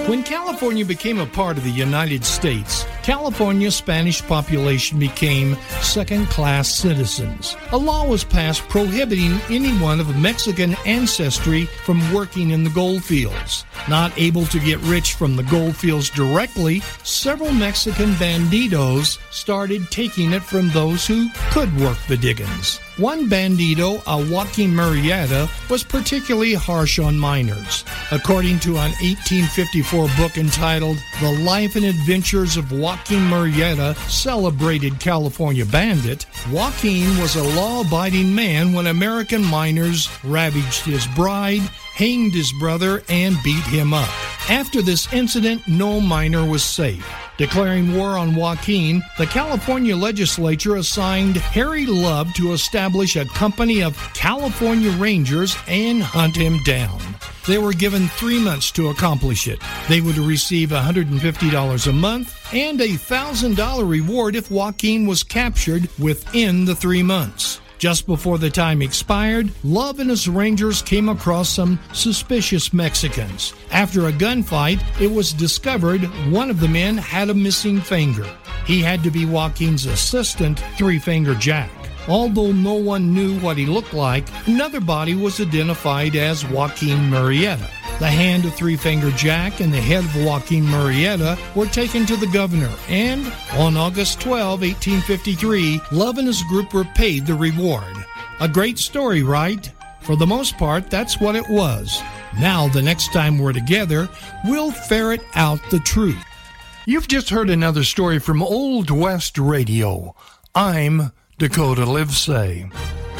When California became a part of the United States, California's Spanish population became second-class citizens. A law was passed prohibiting anyone of Mexican ancestry from working in the gold fields. Not able to get rich from the gold fields directly, several Mexican bandidos started taking it from those who could work the diggings. One bandito, Joaquin Murrieta, was particularly harsh on miners. According to an 1854 book entitled The Life and Adventures of Joaquin Murrieta, Celebrated California Bandit, Joaquin was a law-abiding man when American miners ravaged his bride, hanged his brother, and beat him up. After this incident, no miner was safe. Declaring war on Joaquin, the California legislature assigned Harry Love to establish a company of California Rangers and hunt him down. They were given 3 months to accomplish it. They would receive $150 a month and a $1,000 reward if Joaquin was captured within the 3 months. Just before the time expired, Love and his Rangers came across some suspicious Mexicans. After a gunfight, it was discovered one of the men had a missing finger. He had to be Joaquin's assistant, Three Finger Jack. Although no one knew what he looked like, another body was identified as Joaquin Murrieta. The hand of Three Finger Jack and the head of Joaquin Murrieta were taken to the governor, and on August 12, 1853, Love and his group were paid the reward. A great story, right? For the most part, that's what it was. Now, the next time we're together, we'll ferret out the truth. You've just heard another story from Old West Radio. I'm Dakota Livesay.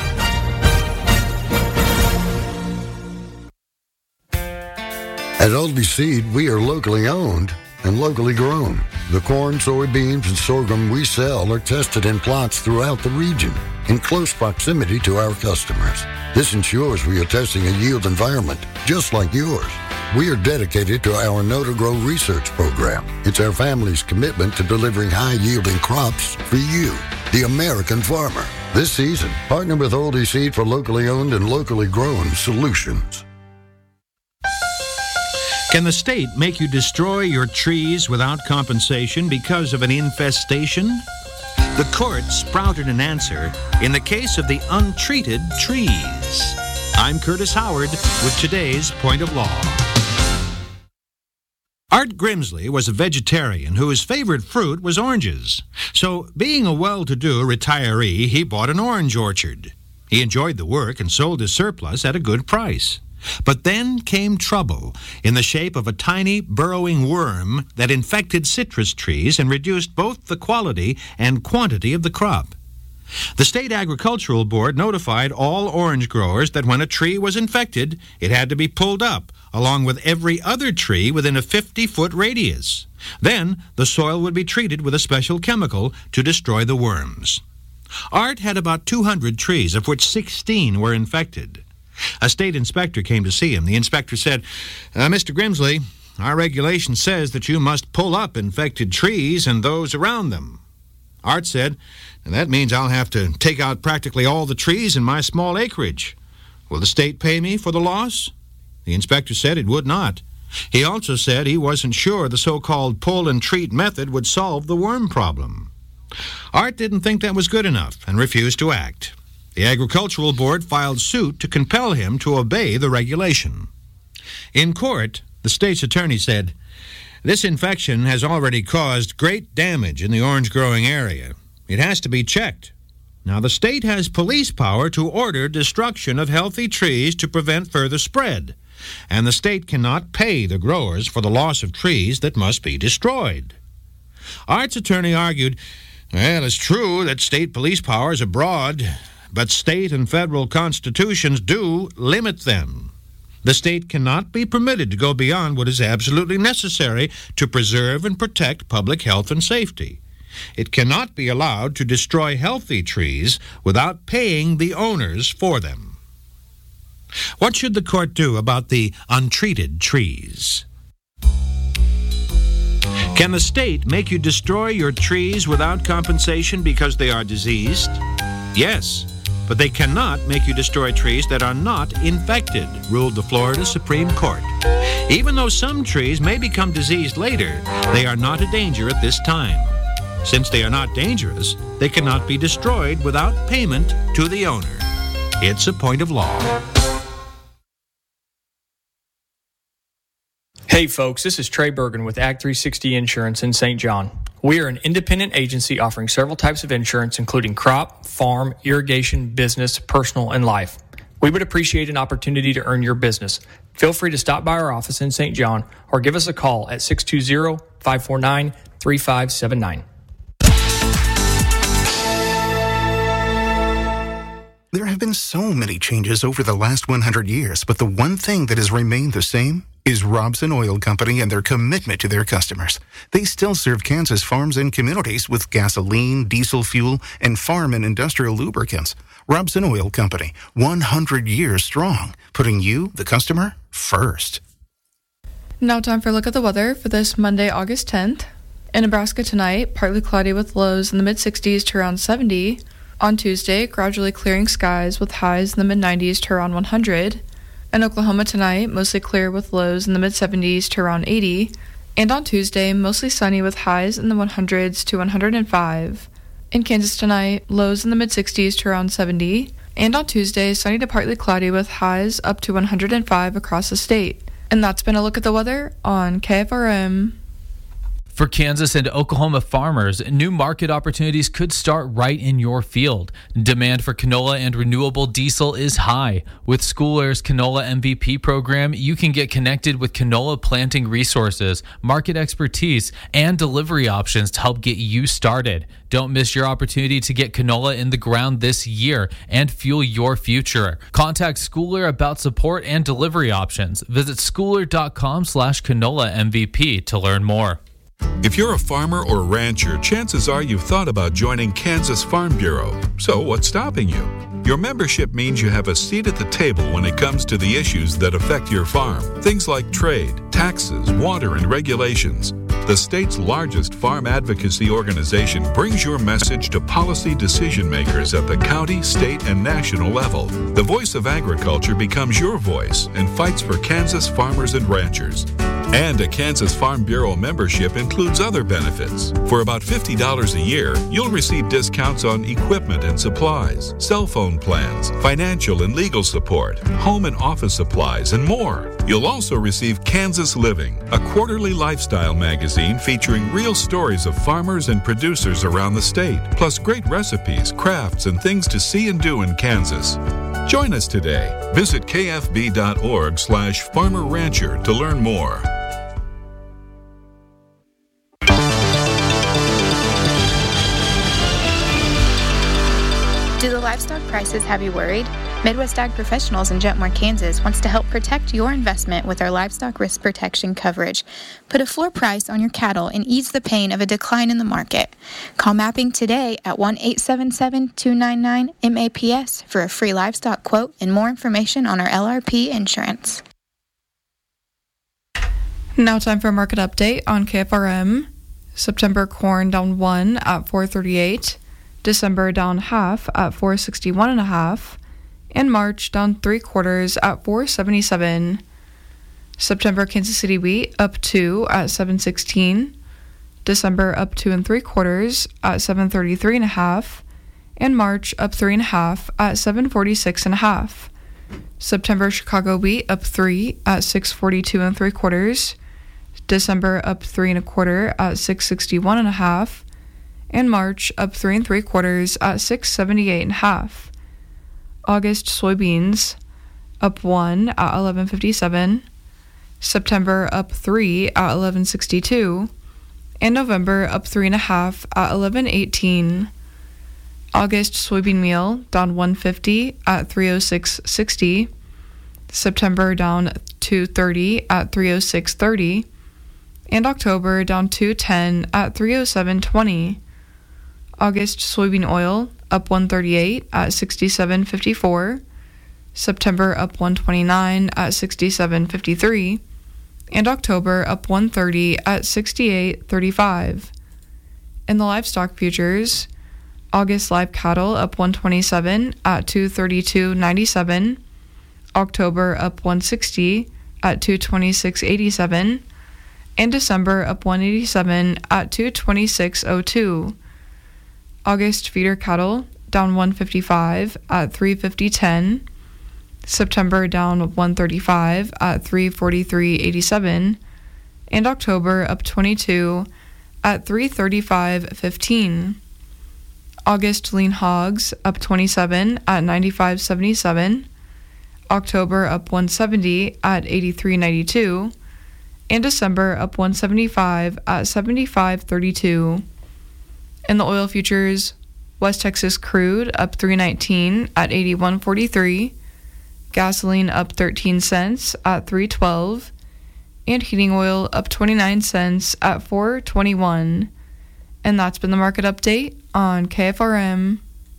At Aldi Seed, we are locally owned and locally grown. The corn, soybeans, and sorghum we sell are tested in plots throughout the region in close proximity to our customers. This ensures we are testing a yield environment just like yours. We are dedicated to our Know to Grow research program. It's our family's commitment to delivering high-yielding crops for you, the American farmer. This season, partner with Aldi Seed for locally owned and locally grown solutions. Can the state make you destroy your trees without compensation because of an infestation? The court sprouted an answer in the case of the untreated trees. I'm Curtis Howard with today's Point of Law. Art Grimsley was a vegetarian whose favorite fruit was oranges. So, being a well-to-do retiree, he bought an orange orchard. He enjoyed the work and sold his surplus at a good price. But then came trouble in the shape of a tiny burrowing worm that infected citrus trees and reduced both the quality and quantity of the crop. The State Agricultural Board notified all orange growers that when a tree was infected, it had to be pulled up, along with every other tree within a 50-foot radius. Then, the soil would be treated with a special chemical to destroy the worms. Art had about 200 trees, of which 16 were infected. A state inspector came to see him. The inspector said, Mr. Grimsley, our regulation says that you must pull up infected trees and those around them. Art said, that means I'll have to take out practically all the trees in my small acreage. Will the state pay me for the loss? The inspector said it would not. He also said he wasn't sure the so-called pull and treat method would solve the worm problem. Art didn't think that was good enough and refused to act. The Agricultural Board filed suit to compel him to obey the regulation. In court, the state's attorney said, this infection has already caused great damage in the orange-growing area. It has to be checked. Now, the state has police power to order destruction of healthy trees to prevent further spread, and the state cannot pay the growers for the loss of trees that must be destroyed. Art's attorney argued, well, it's true that state police powers are broad, but state and federal constitutions do limit them. The state cannot be permitted to go beyond what is absolutely necessary to preserve and protect public health and safety. It cannot be allowed to destroy healthy trees without paying the owners for them. What should the court do about the untreated trees? Can the state make you destroy your trees without compensation because they are diseased? Yes, but they cannot make you destroy trees that are not infected, ruled the Florida Supreme Court. Even though some trees may become diseased later, they are not a danger at this time. Since they are not dangerous, they cannot be destroyed without payment to the owner. It's a point of law. Hey folks, this is Trey Bergen with Ag 360 Insurance in St. John. We are an independent agency offering several types of insurance, including crop, farm, irrigation, business, personal, and life. We would appreciate an opportunity to earn your business. Feel free to stop by our office in St. John or give us a call at 620-549-3579. There have been so many changes over the last 100 years, but the one thing that has remained the same is Robson Oil Company and their commitment to their customers. They still serve Kansas farms and communities with gasoline, diesel fuel, and farm and industrial lubricants. Robson Oil Company, 100 years strong, putting you, the customer, first. Now time for a look at the weather for this Monday, August 10th. In Nebraska tonight, partly cloudy with lows in the mid-60s to around 70. On Tuesday, gradually clearing skies with highs in the mid-90s to around 100. In Oklahoma tonight, mostly clear with lows in the mid-70s to around 80. And on Tuesday, mostly sunny with highs in the 100s to 105. In Kansas tonight, lows in the mid-60s to around 70. And on Tuesday, sunny to partly cloudy with highs up to 105 across the state. And that's been a look at the weather on KFRM. For Kansas and Oklahoma farmers, new market opportunities could start right in your field. Demand for canola and renewable diesel is high. With Schooler's Canola MVP program, you can get connected with canola planting resources, market expertise, and delivery options to help get you started. Don't miss your opportunity to get canola in the ground this year and fuel your future. Contact Schooler about support and delivery options. Visit schooler.com/canola MVP to learn more. If you're a farmer or rancher, chances are you've thought about joining Kansas Farm Bureau. So what's stopping you? Your membership means you have a seat at the table when it comes to the issues that affect your farm. Things like trade, taxes, water, and regulations. The state's largest farm advocacy organization brings your message to policy decision makers at the county, state, and national level. The voice of agriculture becomes your voice and fights for Kansas farmers and ranchers. And a Kansas Farm Bureau membership includes other benefits. For about $50 a year, you'll receive discounts on equipment and supplies, cell phone plans, financial and legal support, home and office supplies, and more. You'll also receive Kansas Living, a quarterly lifestyle magazine featuring real stories of farmers and producers around the state, plus great recipes, crafts, and things to see and do in Kansas. Join us today. Visit kfb.org/farmer-rancher to learn more. Do the livestock prices have you worried? Midwest Ag Professionals in Jetmore, Kansas wants to help protect your investment with our livestock risk protection coverage. Put a floor price on your cattle and ease the pain of a decline in the market. Call Mapping today at 1-877-299-MAPS for a free livestock quote and more information on our LRP insurance. Now time for a market update on KFRM. September corn down 1 at 438. December down half at 461.5, and March down 3/4 at 477. September Kansas City wheat up 2 at 716. December up 2 3/4 at 733.5, and March up 3.5 at 746.5. September Chicago wheat up 3 at 642 3/4. December up 3 1/4 at 661.5. and March up 3 3/4 at 678.5. August soybeans up 1 at 1157. September up 3 at 1162, and November up 3.5 at 1118. August soybean meal down 150 at 306.60. September down 230 at 306.30, and October down 210 at 307.20. August soybean oil up 138 at 67.54, September up 129 at 67.53, and October up 130 at 68.35. In the livestock futures, August live cattle up 127 at 232.97, October up 160 at $226.87, and December up $1.87 at $226.02. August feeder cattle down $1.55 at $350.10. September down $1.35 at $343.87, and October up $22 at $335.15. August lean hogs up $27 at $95.77. October up $170 at $83.92, and December up $175 at $75.32. In the oil futures, West Texas crude up $3.19 at $81.43. Gasoline up 13 cents at $3.12, and heating oil up 29 cents at $4.21. And that's been the market update on KFRM.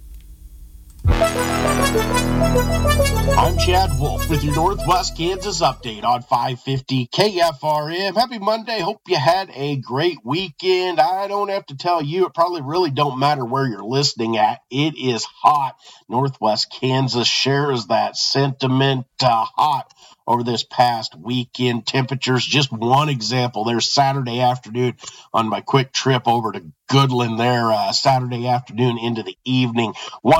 I'm Chad Wolf with your Northwest Kansas update on 550 KFRM. Happy Monday. Hope you had a great weekend. I don't have to tell you, it probably really don't matter where you're listening at. It is hot. Northwest Kansas shares that sentiment. Hot over this past weekend. Temperatures, just one example. There's Saturday afternoon on my quick trip over to Goodland there, Saturday afternoon into the evening.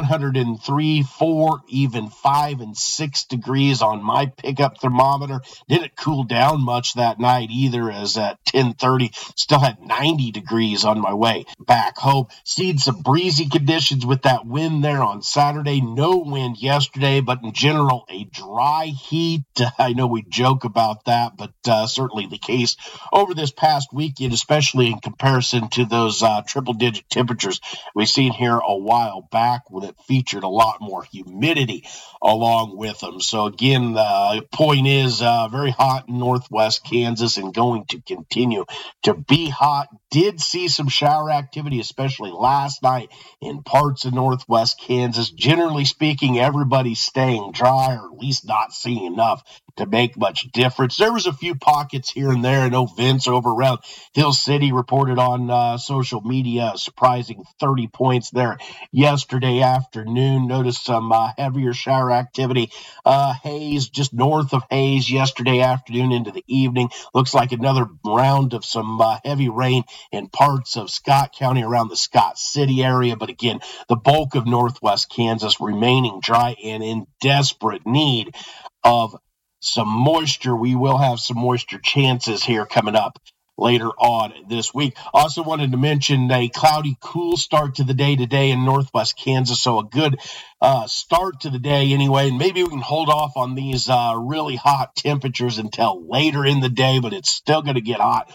103, 4, even 5 and 6 degrees on my pickup thermometer. Didn't cool down much that night either, as at 10:30 still had 90 degrees on my way back home. Seen some breezy conditions with that wind there on Saturday. No wind yesterday, but in general a dry heat. I know we joke about that, but certainly the case over this past weekend, especially in comparison to those triple-digit temperatures we've seen here a while back, when it featured a lot more humidity along with them. So again, the point is very hot in Northwest Kansas and going to continue to be hot. Did see some shower activity, especially last night in parts of Northwest Kansas. Generally speaking, everybody's staying dry, or at least not seeing enough to make much difference. There was a few pockets here and there. I know Vince over around Hill City reported on social media a surprising 30 points there yesterday afternoon. Noticed some heavier shower activity. Hayes, just north of Hayes yesterday afternoon into the evening. Looks like another round of some heavy rain in parts of Scott County around the Scott City area. But again, the bulk of Northwest Kansas remaining dry and in desperate need of some moisture. We will have some moisture chances here coming up later on this week. Also wanted to mention a cloudy, cool start to the day today in Northwest Kansas, so a good start to the day anyway. And maybe we can hold off on these really hot temperatures until later in the day, but it's still going to get hot.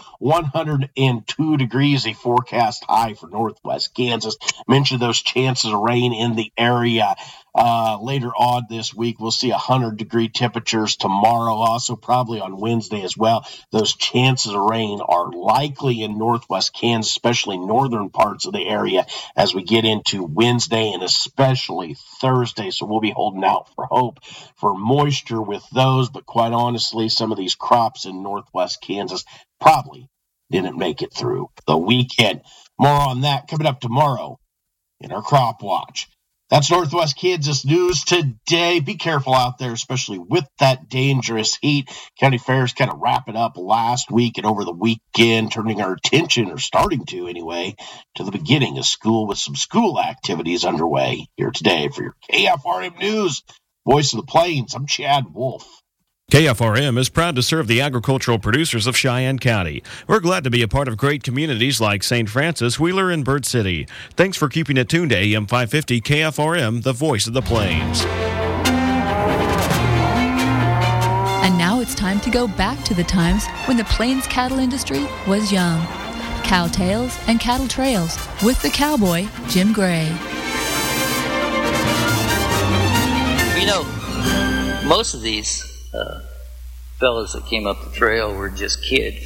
102 degrees, a forecast high for Northwest Kansas. Mentioned those chances of rain in the area. Later on this week, we'll see 100-degree temperatures tomorrow, also probably on Wednesday as well. Those chances of rain are likely in Northwest Kansas, especially northern parts of the area, as we get into Wednesday and especially Thursday. So we'll be holding out for hope for moisture with those. But quite honestly, some of these crops in Northwest Kansas probably didn't make it through the weekend. More on that coming up tomorrow in our Crop Watch. That's Northwest Kansas news today. Be careful out there, especially with that dangerous heat. County fairs kind of wrapping up last week and over the weekend, turning our attention, or starting to anyway, to the beginning of school with some school activities underway. Here today for your KFRM News, Voice of the Plains, I'm Chad Wolf. KFRM is proud to serve the agricultural producers of Cheyenne County. We're glad to be a part of great communities like St. Francis, Wheeler, and Bird City. Thanks for keeping it tuned to AM 550 KFRM, the voice of the plains. And now it's time to go back to the times when the plains cattle industry was young. Cow Tales and Cattle Trails with the cowboy, Jim Gray. You know, most of these fellas that came up the trail were just kids.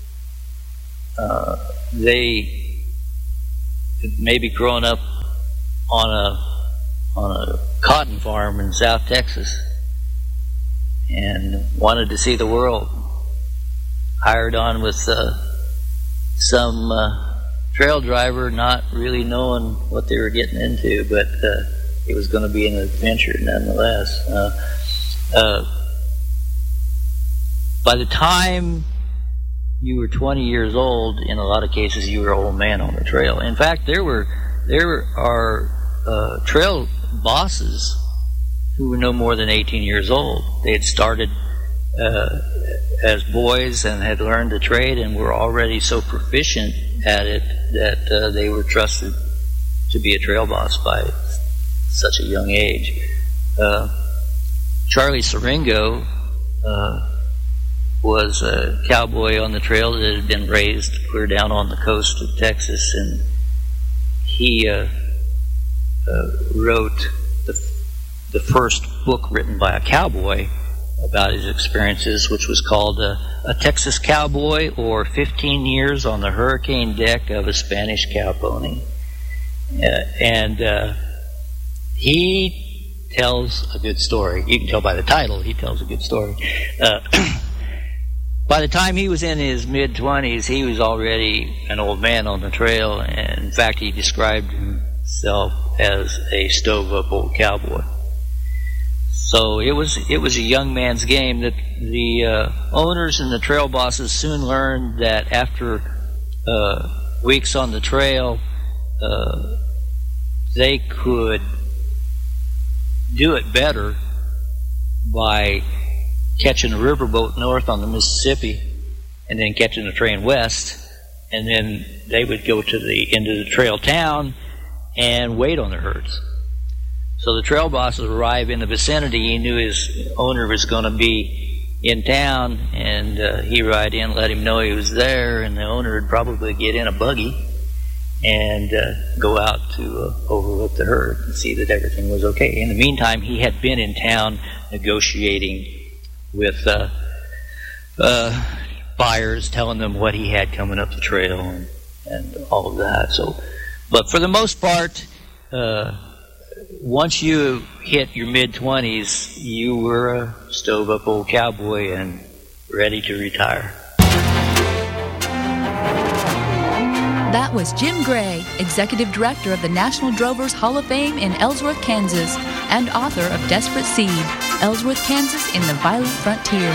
They maybe growing up on a cotton farm in South Texas and wanted to see the world. Hired on with some trail driver, not really knowing what they were getting into, but it was going to be an adventure nonetheless. By the time you were 20 years old, in a lot of cases, you were an old man on the trail. In fact, there are trail bosses who were no more than 18 years old. They had started as boys and had learned the trade and were already so proficient at it that they were trusted to be a trail boss by such a young age. Charlie Siringo was a cowboy on the trail that had been raised clear down on the coast of Texas, and he wrote the first book written by a cowboy about his experiences, which was called A Texas Cowboy, or 15 Years on the Hurricane Deck of a Spanish Cow Pony. And he tells a good story. You can tell by the title, he tells a good story. By the time he was in his mid-20s, he was already an old man on the trail, and in fact, he described himself as a stove-up old cowboy. So it was a young man's game. That the owners and the trail bosses soon learned that after weeks on the trail, they could do it better by catching a riverboat north on the Mississippi and then catching a train west, and then they would go to the end of the trail town and wait on their herds. So the trail boss would arrive in the vicinity. He knew his owner was going to be in town, and he'd ride in, let him know he was there, and the owner would probably get in a buggy and go out to overlook the herd and see that everything was okay. In the meantime, he had been in town negotiating with buyers, telling them what he had coming up the trail and all of that. So, but for the most part, once you hit your mid-20s, you were a stove-up old cowboy and ready to retire. That was Jim Gray, Executive Director of the National Drovers Hall of Fame in Ellsworth, Kansas, and author of Desperate Seed, Ellsworth, Kansas in the Violent Frontier.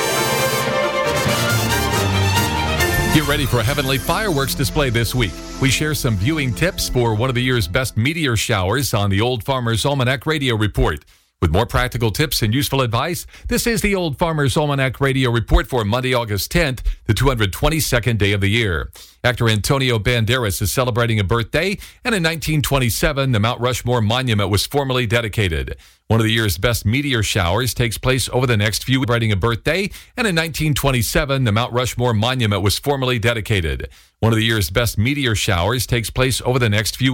Get ready for a heavenly fireworks display this week. We share some viewing tips for one of the year's best meteor showers on the Old Farmer's Almanac Radio Report. With more practical tips and useful advice, this is the Old Farmer's Almanac Radio Report for Monday, August 10th, the 222nd day of the year. Actor Antonio Banderas is celebrating a birthday, and in 1927, the Mount Rushmore Monument was formally dedicated. One of the year's best meteor showers takes place over the next few weeks. Celebrating a birthday, and in 1927, the Mount Rushmore Monument was formally dedicated. One of the year's best meteor showers takes place over the next few weeks.